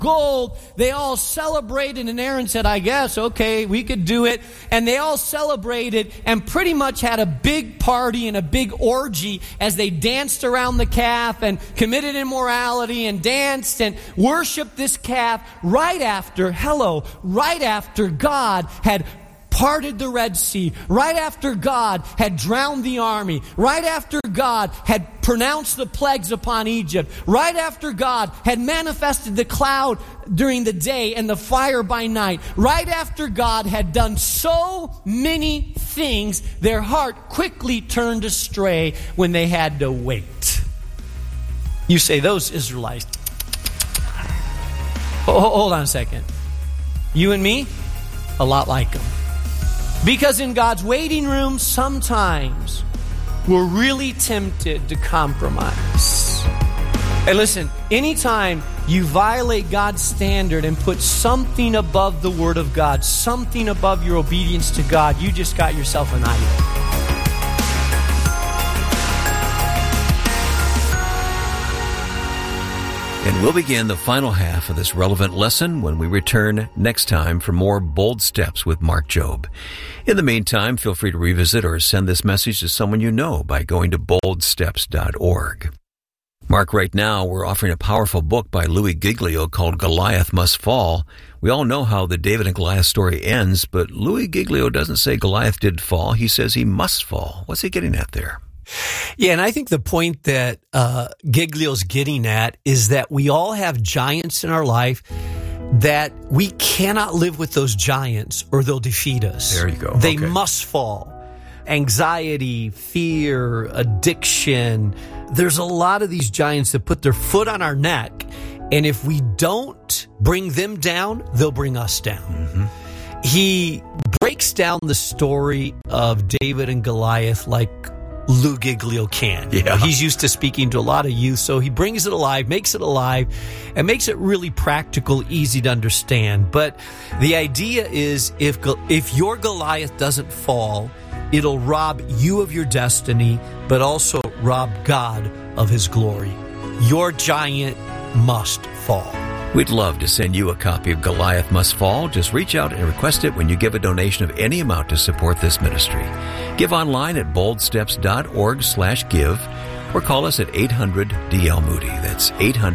gold. They all celebrated, and Aaron said, I guess, okay, we could do it. And they all celebrated and pretty much had a big party and a big orgy as they danced around the calf and committed immorality and danced and worshiped this calf right after God had parted the Red Sea, right after God had drowned the army, right after God had pronounced the plagues upon Egypt, right after God had manifested the cloud during the day and the fire by night, right after God had done so many things, their heart quickly turned astray when they had to wait. You say, those Israelites. Hold on a second. You and me, a lot like them. Because in God's waiting room, sometimes we're really tempted to compromise. And listen, anytime you violate God's standard and put something above the Word of God, something above your obedience to God, you just got yourself an idol. And we'll begin the final half of this relevant lesson when we return next time for more Bold Steps with Mark Jobe. In the meantime, feel free to revisit or send this message to someone you know by going to boldsteps.org. Mark, right now we're offering a powerful book by Louis Giglio called Goliath Must Fall. We all know how the David and Goliath story ends, but Louis Giglio doesn't say Goliath did fall. He says he must fall. What's he getting at there? Yeah, and I think the point that Giglio's getting at is that we all have giants in our life that we cannot live with those giants or they'll defeat us. There you go. They must fall. Anxiety, fear, addiction. There's a lot of these giants that put their foot on our neck, and if we don't bring them down, they'll bring us down. Mm-hmm. He breaks down the story of David and Goliath like Lou Giglio can. Yeah. You know, he's used to speaking to a lot of youth, so he brings it alive, and makes it really practical, easy to understand. But the idea is if your Goliath doesn't fall, it'll rob you of your destiny, but also rob God of his glory. Your giant must fall. We'd love to send you a copy of Goliath Must Fall. Just reach out and request it when you give a donation of any amount to support this ministry. Give online at boldsteps.org/give or call us at 800-DL-MOODY. That's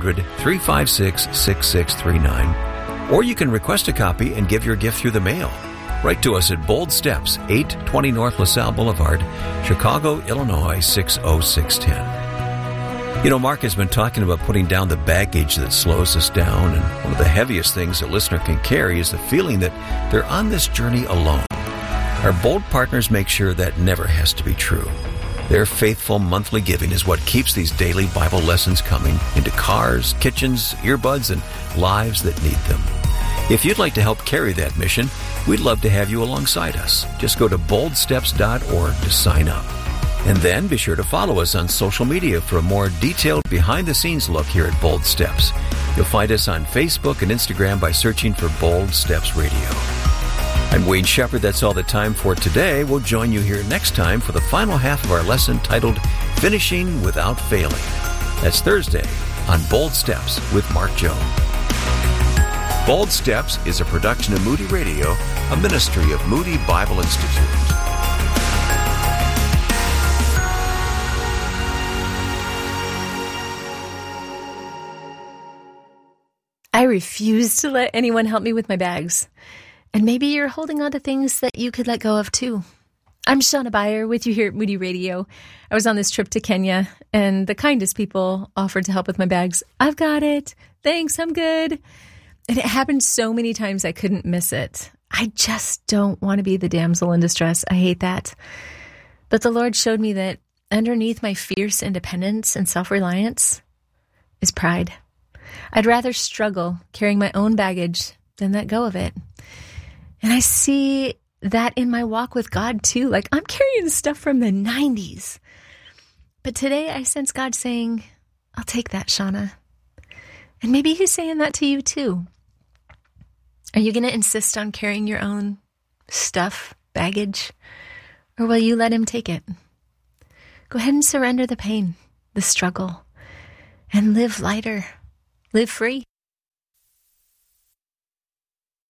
800-356-6639. Or you can request a copy and give your gift through the mail. Write to us at Bold Steps, 820 North LaSalle Boulevard, Chicago, Illinois, 60610. You know, Mark has been talking about putting down the baggage that slows us down, and one of the heaviest things a listener can carry is the feeling that they're on this journey alone. Our Bold partners make sure that never has to be true. Their faithful monthly giving is what keeps these daily Bible lessons coming into cars, kitchens, earbuds, and lives that need them. If you'd like to help carry that mission, we'd love to have you alongside us. Just go to boldsteps.org to sign up. And then be sure to follow us on social media for a more detailed behind-the-scenes look here at Bold Steps. You'll find us on Facebook and Instagram by searching for Bold Steps Radio. I'm Wayne Shepherd. That's all the time for today. We'll join you here next time for the final half of our lesson titled Finishing Without Failing. That's Thursday on Bold Steps with Mark Jobe. Bold Steps is a production of Moody Radio, a ministry of Moody Bible Institute. I refuse to let anyone help me with my bags. And maybe you're holding on to things that you could let go of too. I'm Shauna Beyer with you here at Moody Radio. I was on this trip to Kenya, and the kindest people offered to help with my bags. I've got it. Thanks, I'm good. And it happened so many times I couldn't miss it. I just don't want to be the damsel in distress. I hate that. But the Lord showed me that underneath my fierce independence and self-reliance is pride. I'd rather struggle carrying my own baggage than let go of it. And I see that in my walk with God too. Like, I'm carrying stuff from the 90s. But today I sense God saying, I'll take that, Shauna. And maybe he's saying that to you too. Are you going to insist on carrying your own stuff, baggage? Or will you let him take it? Go ahead and surrender the pain, the struggle, and live lighter. Live free.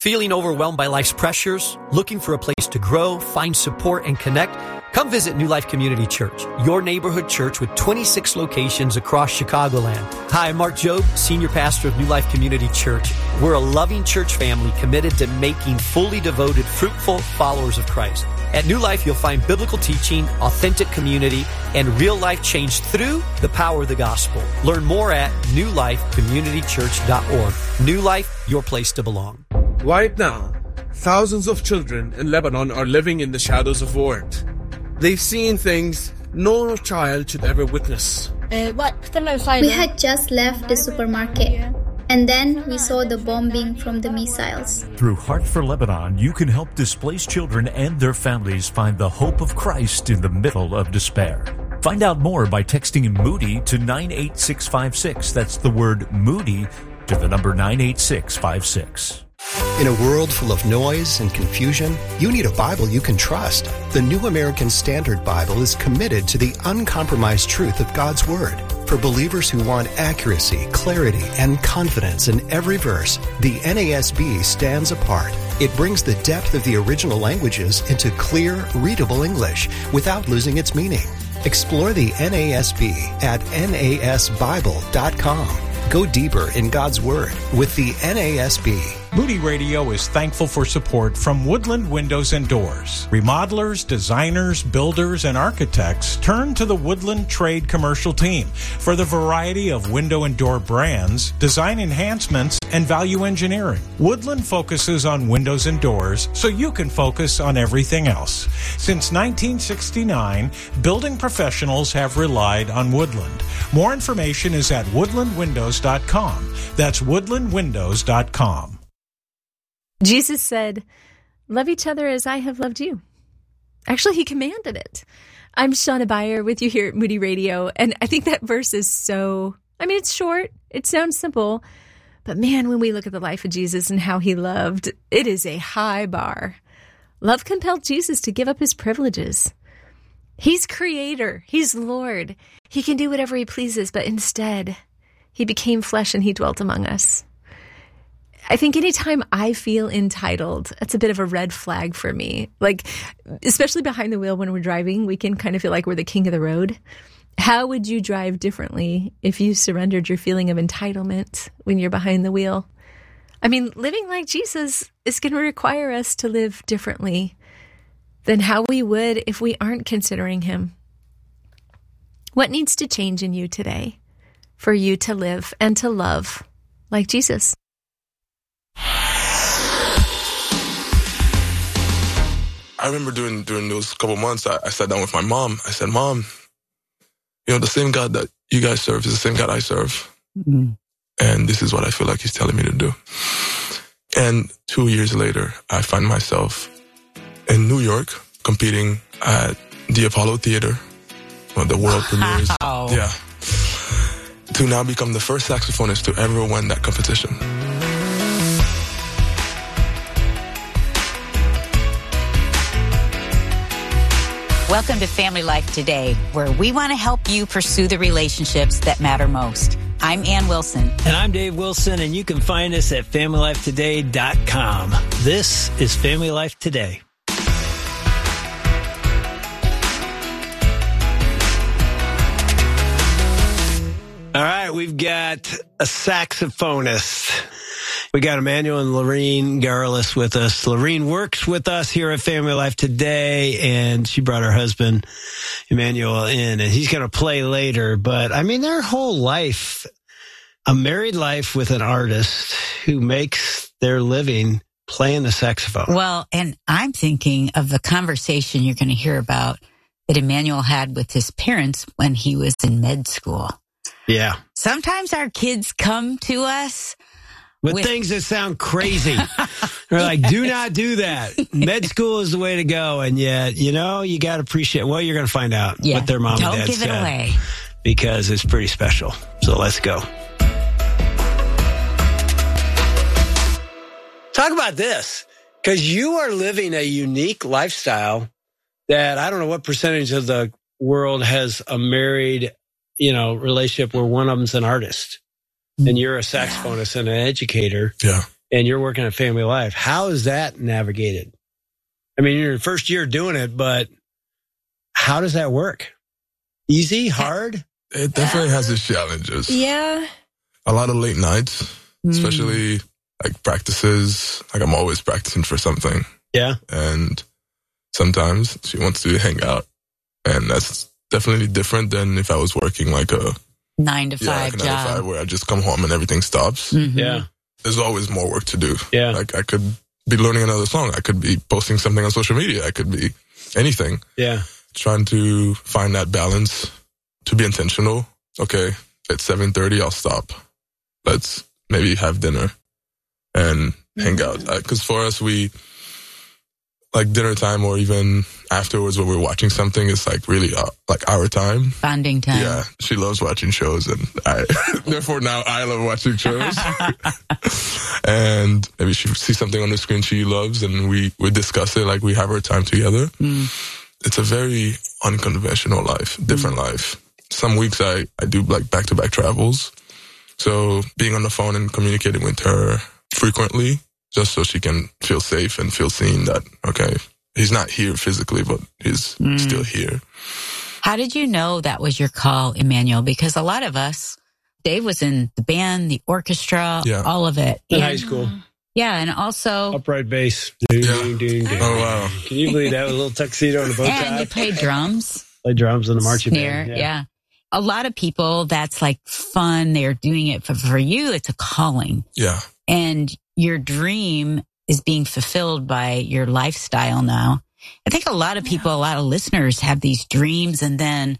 Feeling overwhelmed by life's pressures? Looking for a place to grow, find support, and connect? Come visit New Life Community Church, your neighborhood church with 26 locations across Chicagoland. Hi, I'm Mark Jobe, Senior Pastor of New Life Community Church. We're a loving church family committed to making fully devoted, fruitful followers of Christ. At New Life, you'll find biblical teaching, authentic community, and real life change through the power of the gospel. Learn more at newlifecommunitychurch.org. New Life, your place to belong. Right now, thousands of children in Lebanon are living in the shadows of war. They've seen things no child should ever witness. We had just left the supermarket, and then we saw the bombing from the missiles. Through Heart for Lebanon, you can help displaced children and their families find the hope of Christ in the middle of despair. Find out more by texting Moody to 98656. That's the word Moody to the number 98656. In a world full of noise and confusion, you need a Bible you can trust. The New American Standard Bible is committed to the uncompromised truth of God's Word. For believers who want accuracy, clarity, and confidence in every verse, the NASB stands apart. It brings the depth of the original languages into clear, readable English without losing its meaning. Explore the NASB at nasbible.com. Go deeper in God's Word with the NASB. Moody Radio is thankful for support from Woodland Windows and Doors. Remodelers, designers, builders, and architects turn to the Woodland Trade Commercial Team for the variety of window and door brands, design enhancements, and value engineering. Woodland focuses on windows and doors so you can focus on everything else. Since 1969, building professionals have relied on Woodland. More information is at woodlandwindows.com. That's woodlandwindows.com. Jesus said, "Love each other as I have loved you." Actually, he commanded it. I'm Shauna Beyer with you here at Moody Radio, and I think that verse is it's short, it sounds simple, but man, when we look at the life of Jesus and how he loved, it is a high bar. Love compelled Jesus to give up his privileges. He's creator, he's Lord. He can do whatever he pleases, but instead, he became flesh and he dwelt among us. I think anytime I feel entitled, that's a bit of a red flag for me. Like, especially behind the wheel when we're driving, we can kind of feel like we're the king of the road. How would you drive differently if you surrendered your feeling of entitlement when you're behind the wheel? I mean, living like Jesus is going to require us to live differently than how we would if we aren't considering him. What needs to change in you today for you to live and to love like Jesus? I remember during those couple months, I sat down with my mom. I said, "Mom, the same God that you guys serve is the same God I serve. Mm-hmm. And this is what I feel like he's telling me to do." And 2 years later, I find myself in New York competing at the Apollo Theater, one of the world premieres. Yeah. To now become the first saxophonist to ever win that competition. Welcome to Family Life Today, where we want to help you pursue the relationships that matter most. I'm Ann Wilson. And I'm Dave Wilson, and you can find us at FamilyLifeToday.com. This is Family Life Today. All right, we've got a saxophonist. We got Emmanuel and Lorene Garlis with us. Lorene works with us here at Family Life Today, and she brought her husband, Emmanuel, in, and he's going to play later. But, I mean, their whole life, a married life with an artist who makes their living playing the saxophone. Well, and I'm thinking of the conversation you're going to hear about that Emmanuel had with his parents when he was in med school. Yeah. Sometimes our kids come to us with things that sound crazy. They're like, do not do that. Med school is the way to go. And yet, you got to appreciate, well, you're going to find out what their mom and dad said. Don't give it away. Because it's pretty special. So let's go. Talk about this, because you are living a unique lifestyle that I don't know what percentage of the world has a married, relationship where one of them's an artist and you're a saxophonist and an educator. Yeah. and you're working at Family Life. How is that navigated? I mean, you're your first year doing it, but how does that work? Easy? Hard? It definitely has its challenges. Yeah. A lot of late nights, especially like practices. Like I'm always practicing for something. Yeah. And sometimes she wants to hang out. And that's definitely different than if I was working like a 9 to 5 like a 9 job. to 5 where I just come home and everything stops. Mm-hmm. Yeah. There's always more work to do. Yeah. Like I could be learning another song. I could be posting something on social media. I could be anything. Yeah. Trying to find that balance, to be intentional. Okay, at 7:30, I'll stop. Let's maybe have dinner and hang out. Because for us, we like dinner time or even afterwards when we're watching something, it's like really like our time. Bonding time. Yeah, she loves watching shows and therefore now I love watching shows. And maybe she sees something on the screen she loves and we discuss it, like we have our time together. It's a very unconventional life, different life. Some weeks I do like back-to-back travels. So being on the phone and communicating with her frequently, just so she can feel safe and feel seen that, okay, he's not here physically, but he's still here. How did you know that was your call, Emmanuel? Because a lot of us, Dave was in the band, the orchestra, all of it. In high school. Yeah, and also... upright bass. Ding, ding, ding, ding. Oh, wow. Can you believe that with a little tuxedo and a bow tie? And you played drums. Played drums in the marching Snare, band. yeah. A lot of people, that's like fun. They're doing it. For you, it's a calling. Yeah. And your dream is being fulfilled by your lifestyle now. I think a lot of people, a lot of listeners have these dreams and then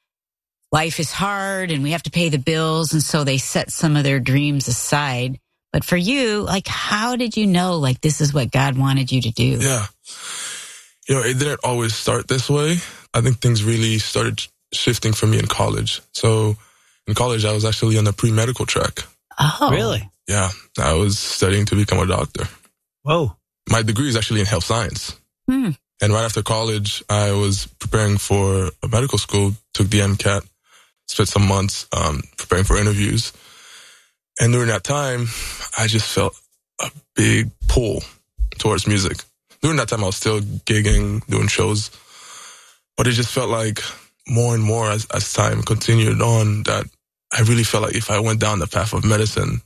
life is hard and we have to pay the bills. And so they set some of their dreams aside. But for you, like, how did you know, like, this is what God wanted you to do? Yeah. You know, it didn't always start this way. I think things really started shifting for me in college. So in college, I was actually on the pre-medical track. Oh. Really? Yeah. I was studying to become a doctor. Whoa. My degree is actually in health science. And right after college, I was preparing for a medical school, took the MCAT, spent some months preparing for interviews. And during that time, I just felt a big pull towards music. During that time, I was still gigging, doing shows. But it just felt like more and more as time continued on that I really felt like if I went down the path of medicine,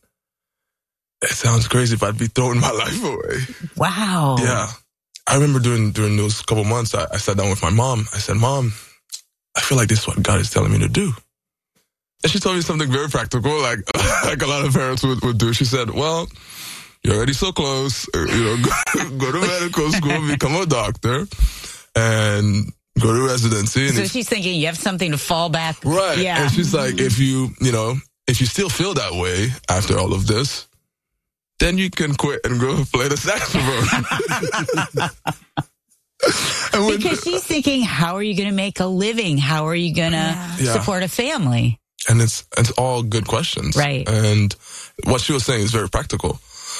it sounds crazy, but I'd be throwing my life away. Wow. Yeah. I remember during those couple months, I sat down with my mom. I said, Mom, I feel like this is what God is telling me to do. And she told me something very practical, like a lot of parents would do. She said, well, you're already so close. Go to medical school, become a doctor, and go to residency. So she's thinking you have something to fall back. Right. Yeah. And she's like, if you still feel that way after all of this, then you can quit and go play the saxophone. Because she's thinking, how are you going to make a living? How are you going to support a family? And it's all good questions. Right. And what she was saying is very practical.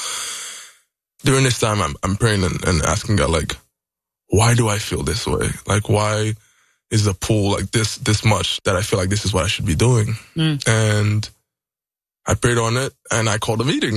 During this time, I'm praying and asking God, like, why do I feel this way? Like, why is the pull like this much that I feel like this is what I should be doing? And I prayed on it and I called a meeting.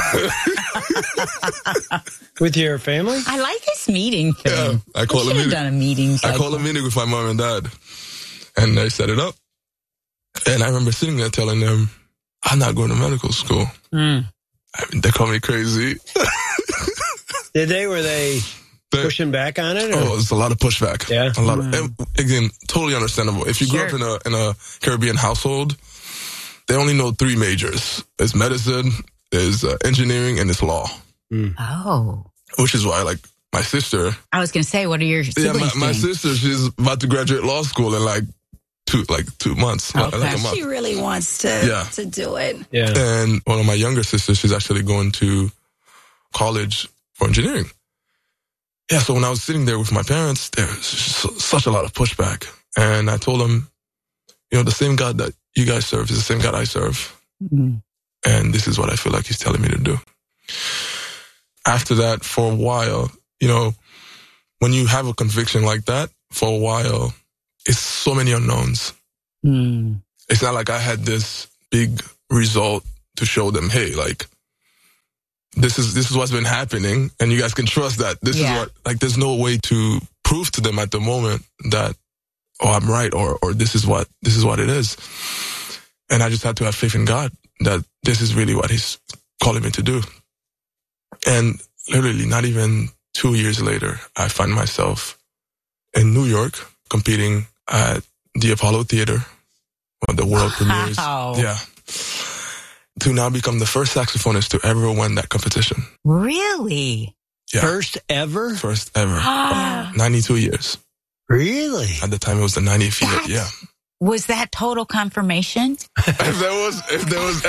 With your family? I like this meeting thing. Yeah, I called a meeting. Done a meeting. I called a meeting with my mom and dad, and they set it up. And I remember sitting there telling them, "I'm not going to medical school." I mean, they call me crazy. Did they? Were they pushing back on it? Or? Oh, it's a lot of pushback. Yeah, a lot of. And again, totally understandable. If you grew up in a Caribbean household, they only know 3 majors: it's medicine, there's engineering, and it's law. Oh. Which is why, like, my sister... I was going to say, what are your siblings my sister, she's about to graduate law school in, like 2 months. Okay. Like a month. She really wants to do it. Yeah. And one of my younger sisters, she's actually going to college for engineering. Yeah, so when I was sitting there with my parents, there was such a lot of pushback. And I told them, the same God that you guys serve is the same God I serve. And this is what I feel like he's telling me to do. After that, for a while, when you have a conviction like that, for a while, it's so many unknowns. It's not like I had this big result to show them, hey, like, this is what's been happening, and you guys can trust that this is what, like, there's no way to prove to them at the moment that, oh, I'm right, or this is what it is. And I just had to have faith in God that this is really what he's calling me to do. And literally not even 2 years later, I find myself in New York competing at the Apollo Theater, one of the world premieres. Yeah. To now become the first saxophonist to ever win that competition. Really? Yeah. First ever? First ever. 92 years. Really? At the time, it was the 90th year. Yeah. Was that total confirmation? If there was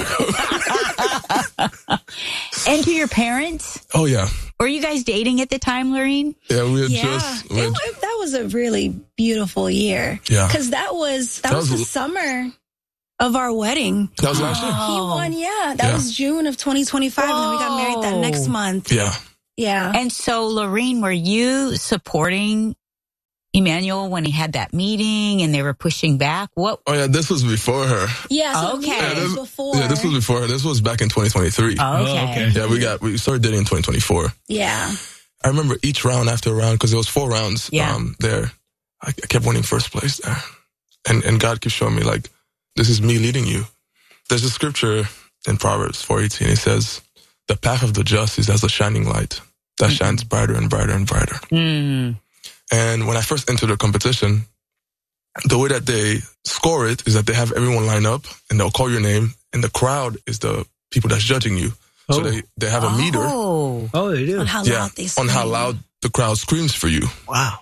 ever. And to your parents? Oh, yeah. Were you guys dating at the time, Lorene? Yeah, we had that was a really beautiful year. Yeah. Because that was the summer of our wedding. That was last year? He won, That was June of 2025, and then we got married that next month. Yeah. Yeah. And so, Lorene, were you supporting Emmanuel when he had that meeting and they were pushing back? What? Oh, yeah, this was before her. Yeah, so this was before. Yeah, this was before her. This was back in 2023. Okay. Yeah, we started dating in 2024. Yeah. I remember each round after round, because there was 4 rounds there. I kept winning first place there. And God keeps showing me, like, this is me leading you. There's a scripture in Proverbs 4:18. It says, the path of the just is as a shining light that shines brighter and brighter and brighter. Mm. And when I first entered the competition, the way that they score it is that they have everyone line up and they'll call your name, and the crowd is the people that's judging you. So they have a meter. Oh, they do. On how loud they scream. On how loud the crowd screams for you. Wow.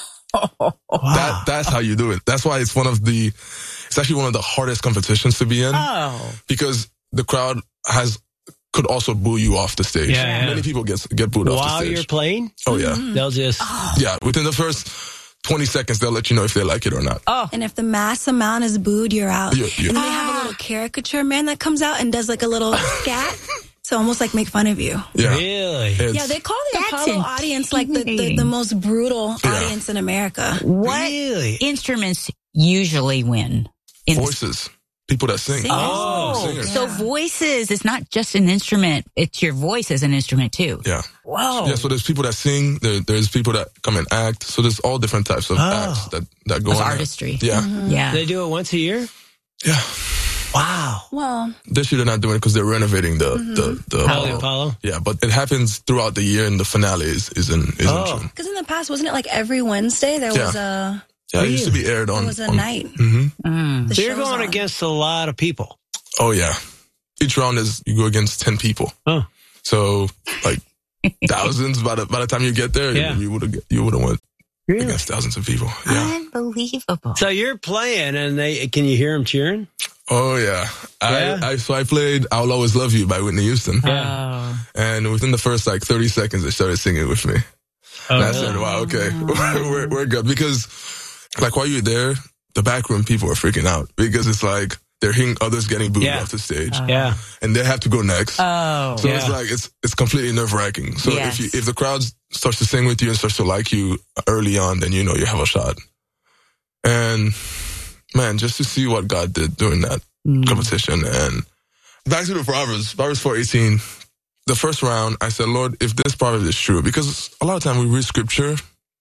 That's how you do it. That's why it's actually one of the hardest competitions to be in. Oh. Because the crowd could also boo you off the stage. Yeah. Many people get booed off the stage. While you're playing? Oh, yeah. They'll just... Yeah, within the first 20 seconds, they'll let you know if they like it or not. Oh. And if the mass amount is booed, you're out. Yeah. And they have a little caricature man that comes out and does like a little scat. So almost like make fun of you. Yeah. Really? Yeah, they call the Apollo audience like the most brutal audience in America. What instruments usually win? Voices. People that sing. Singers. So voices is not just an instrument. It's your voice as an instrument too. Yeah. Whoa. Yeah, so there's people that sing. There's people that come and act. So there's all different types of acts that go on. Artistry. Yeah. Mm-hmm. Yeah. They do it once a year? Yeah. Wow. Well, this year they're not doing it because they're renovating the Apollo. Yeah, but it happens throughout the year, and the finale is in June. Because in the past, wasn't it like every Wednesday there was a... Yeah, it used to be aired on... It was a night. Mm-hmm. So you're going against a lot of people. Oh, yeah. Each round you go against 10 people. Oh. So, like, thousands by the time you get there, you would have went against thousands of people. Yeah. Unbelievable. So you're playing, and can you hear them cheering? Oh, yeah. So I played I'll Always Love You by Whitney Houston. Yeah. And within the first, 30 seconds, they started singing with me. Oh, and I said, wow, okay, we're good. Because, while you're there, the backroom people are freaking out. Because it's like, they're hearing others getting booed off the stage. Yeah. And they have to go next. Oh. So it's completely nerve-wracking. So if the crowd starts to sing with you and starts to like you early on, then you know you have a shot. And, man, just to see what God did during that competition. And back to the Proverbs 4:18. The first round, I said, Lord, if this proverb is true, because a lot of time we read scripture,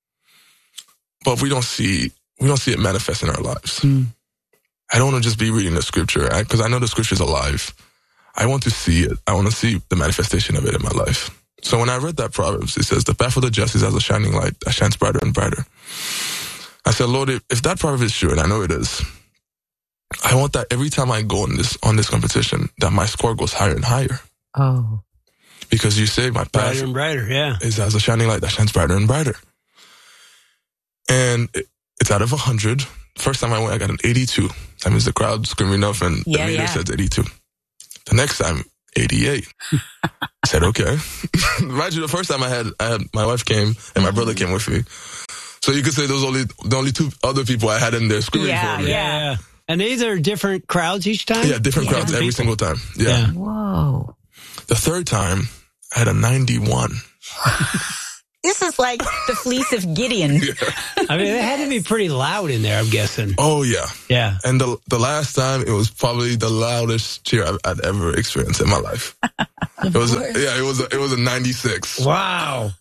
but we don't see it manifest in our lives. I don't want to just be reading the scripture, because I know the scripture is alive. I want to see it. I want to see the manifestation of it in my life. So when I read that Proverbs, it says, the path of the just is as a shining light that shines brighter and brighter. I said, Lord, if that proverb is true, and I know it is, I want that every time I go on this competition, that my score goes higher and higher. Oh. Because you say my path brighter and brighter, is as a shining light that shines brighter and brighter. And it's out of 100. First time I went, I got an 82. That means the crowd screaming enough, and the meter says 82. The next time, 88. I said, okay. Imagine the first time I had my wife came and my brother came with me. So you could say those the only 2 other people I had in there screaming for me. Yeah. And these are different crowds each time? Yeah, different crowds every single time. Yeah. Whoa. The third time, I had a 91. This is like the fleece of Gideon. Yeah. I mean, it had to be pretty loud in there, I'm guessing. Oh, yeah. Yeah. And the last time, it was probably the loudest cheer I'd ever experienced in my life. It was a 96. Wow.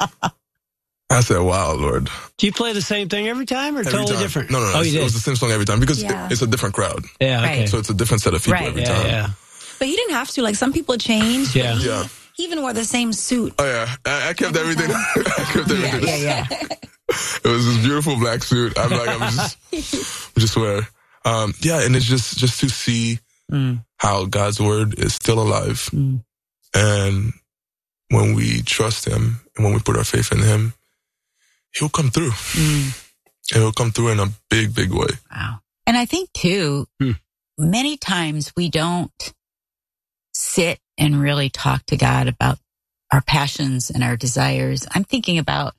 I said, wow, Lord. Do you play the same thing every time or totally different? No. Oh, you did? It was the same song every time because it's a different crowd. Yeah, okay. So it's a different set of people every time. Yeah. But he didn't have to. Like, some people change. Yeah. He even wore the same suit. Oh, yeah. I kept everything. I kept everything. Yeah. It was this beautiful black suit. I'm just wear. And it's just to see how God's word is still alive. And when we trust him and when we put our faith in him, he'll come through. And he'll come through in a big, big way. Wow. And I think, too, many times we don't sit and really talk to God about our passions and our desires. I'm thinking about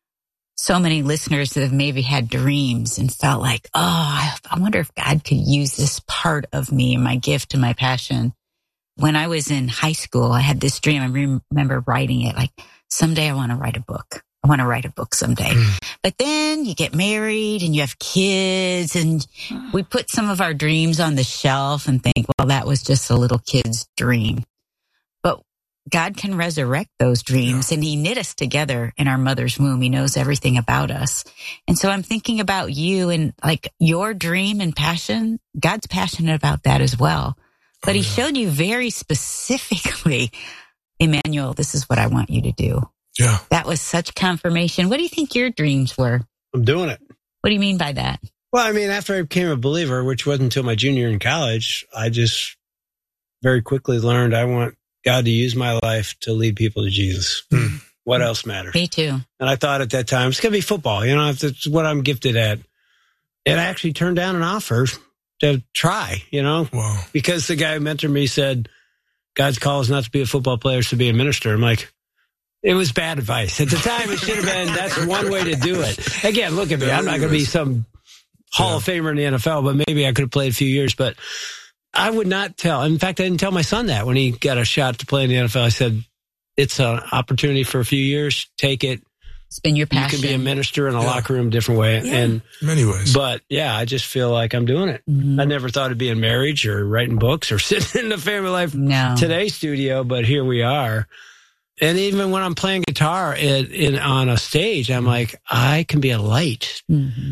so many listeners that have maybe had dreams and felt like, I wonder if God could use this part of me and my gift and my passion. When I was in high school, I had this dream. I remember writing it like, someday I want to write a book. I want to write a book someday. But then you get married and you have kids and we put some of our dreams on the shelf and think, well, that was just a little kid's dream. But God can resurrect those dreams and he knit us together in our mother's womb. He knows everything about us. And so I'm thinking about you and like your dream and passion. God's passionate about that as well. But he showed you very specifically, Emmanuel, this is what I want you to do. Yeah. That was such confirmation. What do you think your dreams were? I'm doing it. What do you mean by that? Well, I mean, after I became a believer, which wasn't until my junior year in college, I just very quickly learned I want God to use my life to lead people to Jesus. What else matters? Me too. And I thought at that time, it's going to be football. You know, if it's what I'm gifted at. And I actually turned down an offer to try, because the guy who mentored me said, God's call is not to be a football player, it's to be a minister. I'm like, it was bad advice. At the time, it should have been, that's one way to do it. Again, look at me. I'm not going to be some Hall of Famer in the NFL, but maybe I could have played a few years. But I would not tell. In fact, I didn't tell my son that when he got a shot to play in the NFL. I said, it's an opportunity for a few years. Take it. It's been your passion. You can be a minister in a locker room, different way. Yeah. In many ways. But yeah, I just feel like I'm doing it. I never thought it'd be in marriage or writing books or sitting in the Family Life Today studio, but here we are. And even when I'm playing guitar on a stage, I'm like, I can be a light.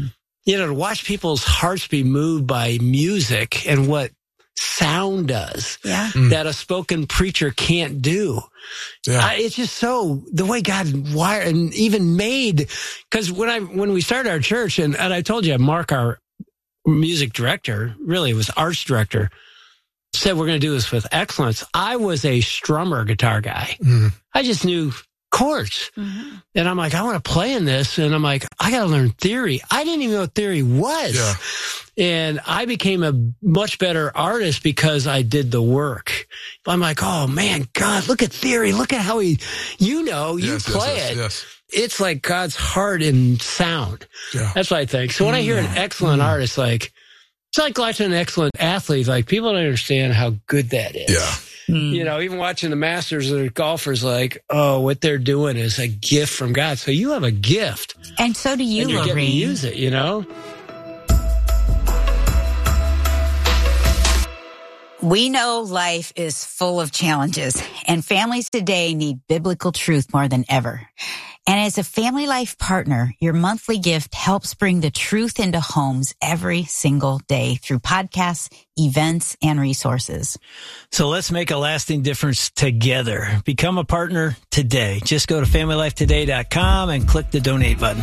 To watch people's hearts be moved by music and what sound does that a spoken preacher can't do. It's just so the way God wired and even made, because when we started our church, and I told you, Mark, our music director, really was arts director, said we're going to do this with excellence. I was a strummer guitar guy. I just knew chords. And I'm like, I want to play in this. And I'm like, I got to learn theory. I didn't even know what theory was. And I became a much better artist because I did the work. I'm like, oh man, God, look at theory. Look at how you play it. Yes. It's like God's heart and sound. That's what I think. So when I hear an excellent artist, like, it's like watching an excellent athlete. Like, people don't understand how good that is. Even watching the Masters or the golfers, like, oh, what they're doing is a gift from God. So you have a gift. And so do you, and you're getting to use it, We know life is full of challenges, and families today need biblical truth more than ever. And as a Family Life partner, your monthly gift helps bring the truth into homes every single day through podcasts, events, and resources. So let's make a lasting difference together. Become a partner today. Just go to FamilyLifeToday.com and click the donate button.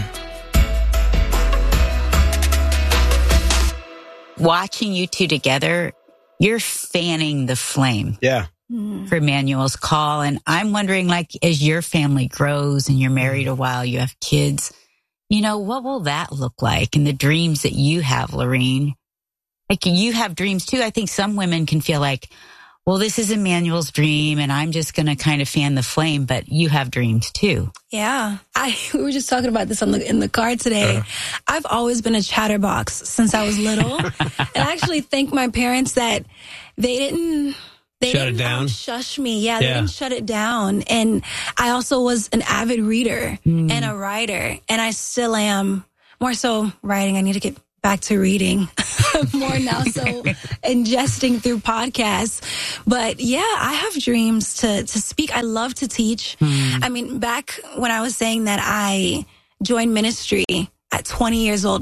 Watching you two together, you're fanning the flame. For Emmanuel's call. And I'm wondering, like, as your family grows and you're married a while, you have kids, what will that look like? And the dreams that you have, Lorene, like, you have dreams too. I think some women can feel like, well, this is Emmanuel's dream and I'm just going to kind of fan the flame, but you have dreams too. Yeah. We were just talking about this in the car today. I've always been a chatterbox since I was little. And I actually thank my parents that they didn't They shut it didn't down. Shush me. Yeah, they didn't shut it down. And I also was an avid reader and a writer, and I still am. More so writing. I need to get back to reading more now. So ingesting through podcasts. But yeah, I have dreams to speak. I love to teach. I mean, back when I was saying that I joined ministry at 20 years old,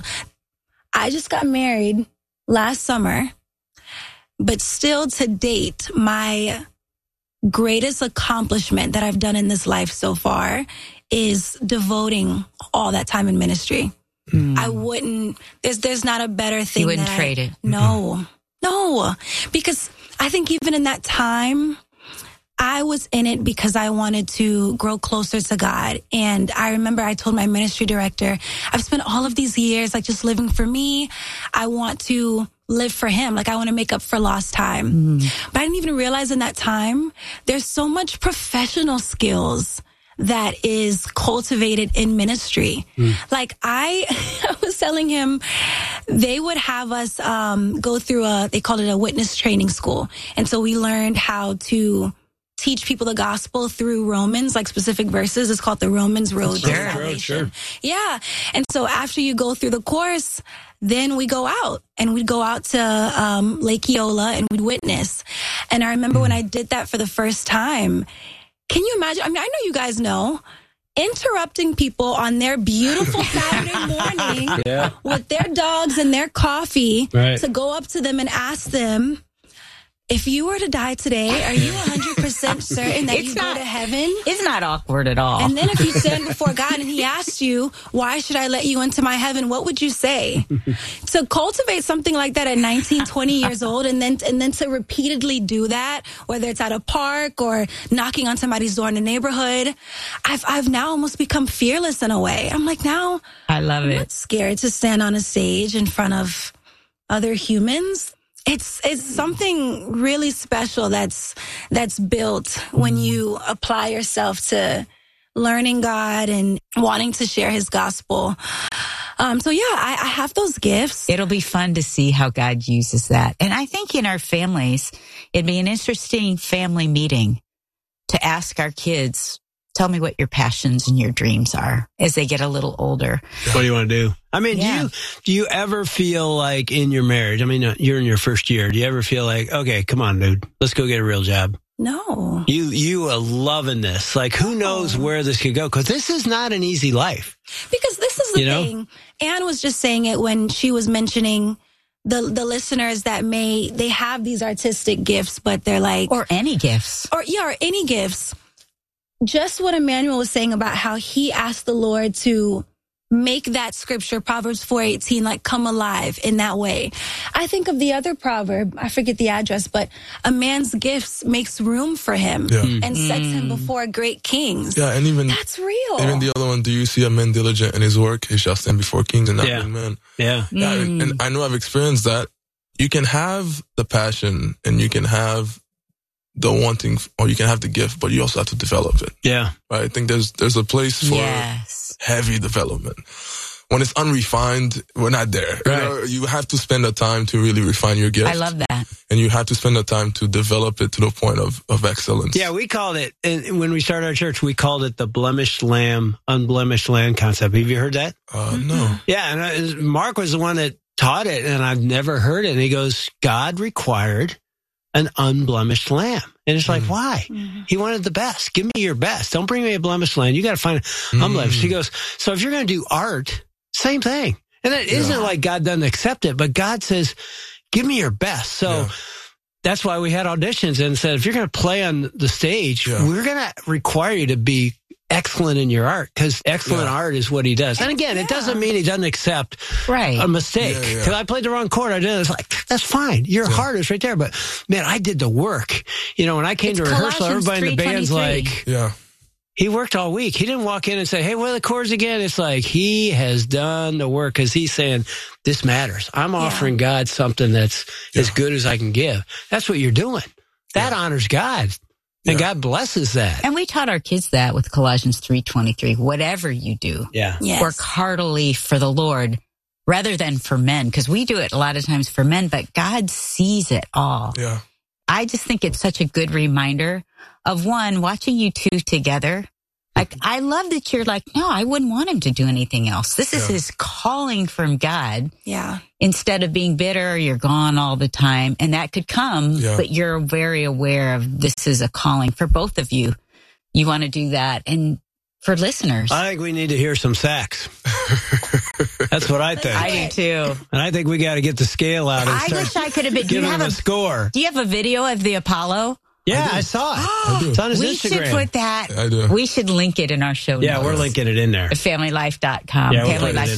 I just got married last summer, but still to date, my greatest accomplishment that I've done in this life so far is devoting all that time in ministry. I wouldn't, there's not a better thing. You wouldn't trade it. No, because I think even in that time, I was in it because I wanted to grow closer to God. And I remember I told my ministry director, I've spent all of these years like just living for me. I want to live for him. Like I want to make up for lost time. But I didn't even realize in that time, there's so much professional skills that is cultivated in ministry. Like I was telling him, they would have us go through they called it a witness training school. And so we learned how to teach people the gospel through Romans, like specific verses. It's called the Romans Road to Salvation. Yeah. And so after you go through the course, then we go out and we'd go out to Lake Eola and we'd witness. And I remember when I did that for the first time, can you imagine? I mean, I know you guys know, interrupting people on their beautiful Saturday morning with their dogs and their coffee to go up to them and ask them, if you were to die today, are you 100% certain that you go to heaven? It's not awkward at all. And then if you stand before God and he asks you, why should I let you into my heaven? What would you say? To cultivate something like that at 19, 20 years old, and then to repeatedly do that, whether it's at a park or knocking on somebody's door in the neighborhood, I've now almost become fearless in a way. I'm like, now I love I'm it. not scared to stand on a stage in front of other humans. It's something really special that's built when you apply yourself to learning God and wanting to share his gospel. So yeah, I have those gifts. It'll be fun to see how God uses that. And I think in our families, it'd be an interesting family meeting to ask our kids, tell me what your passions and your dreams are as they get a little older. What do you want to do? I mean, do you ever feel like in your marriage, I mean, you're in your first year, do you ever feel like, okay, come on, dude, let's go get a real job? No. You are loving this. Like, who knows where this could go? Because this is not an easy life. Because this is the thing. Anne was just saying it when she was mentioning the listeners that they have these artistic gifts, but they're like... Or any gifts. Or any gifts. Just what Emmanuel was saying about how he asked the Lord to make that scripture, Proverbs 4:18, like come alive in that way. I think of the other proverb, I forget the address, but a man's gifts makes room for him and sets him before great kings. Yeah, and even that's real. Even the other one, do you see a man diligent in his work? He shall stand before kings and not big men. And I know I've experienced that. You can have the passion and you can have the wanting, or you can have the gift, but you also have to develop it. Yeah. Right? I think there's a place for heavy development. When it's unrefined, we're not there. Right. You have to spend the time to really refine your gift. I love that. And you have to spend the time to develop it to the point of excellence. Yeah, we called it, and when we started our church, we called it the blemished lamb, unblemished lamb concept. Have you heard that? No. Yeah, and Mark was the one that taught it, and I've never heard it. And he goes, God required an unblemished lamb. And it's like, why? He wanted the best. Give me your best. Don't bring me a blemished lamb. You got to find unblemished. He goes, so if you're going to do art, same thing. And it isn't like God doesn't accept it, but God says, give me your best. So that's why we had auditions and said, if you're going to play on the stage, we're going to require you to be excellent in your art, because excellent art is what he does. And again, it doesn't mean he doesn't accept a mistake. Because I played the wrong chord. I did it. It's like, that's fine. Your heart is right there. But man, I did the work. You know, when I came to rehearsal, everybody in the band's like, he worked all week. He didn't walk in and say, hey, what are the chords again? It's like, he has done the work because he's saying, this matters. I'm offering God something that's as good as I can give. That's what you're doing. That honors God. And God blesses that. And we taught our kids that with Colossians 3:23. Whatever you do, work heartily for the Lord rather than for men. Because we do it a lot of times for men, but God sees it all. Yeah. I just think it's such a good reminder of, one, watching you two together. Like, I love that you're like, no, I wouldn't want him to do anything else. This is his calling from God. Yeah. Instead of being bitter, you're gone all the time. And that could come, but you're very aware of this is a calling for both of you. You want to do that. And for listeners, I think we need to hear some sax. That's what I think. I do too. And I think we got to get the scale out and I wish I could have been. giving him a score. Do you have a video of the Apollo? Yeah, I saw it. It's on his we Instagram. Should put that. I do. We should link it in our show notes. Yeah, we're linking it in there. Familylife.com. Yeah, we'll put it in